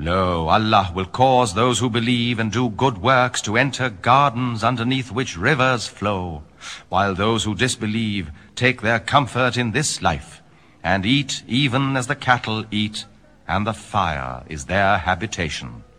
Lo, Allah will cause those who believe and do good works to enter gardens underneath which rivers flow, while those who disbelieve take their comfort in this life, and eat even as the cattle eat, and the fire is their habitation.